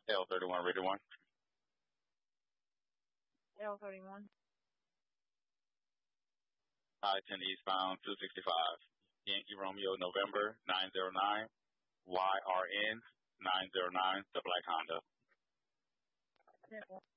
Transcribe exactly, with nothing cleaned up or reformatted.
L thirty-one, rated one. L thirty-one. I ten eastbound, two sixty-five. Yankee Romeo, November, nine zero nine. Y R N, nine zero nine, the black Honda. ten